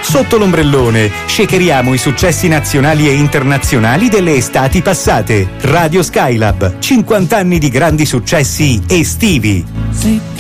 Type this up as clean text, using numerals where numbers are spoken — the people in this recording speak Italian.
Sotto l'ombrellone shakeriamo i successi nazionali e internazionali delle estati passate. Radio Skylab, 50 anni di grandi successi estivi.